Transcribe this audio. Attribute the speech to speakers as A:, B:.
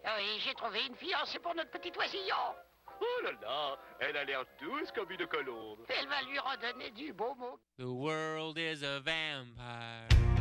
A: Oui, j'ai trouvé une fiancée pour notre petit oisillon.
B: Oh là là, elle a l'air douce comme une colombe.
A: Elle va lui redonner du beau mot.
C: The world is a vampire.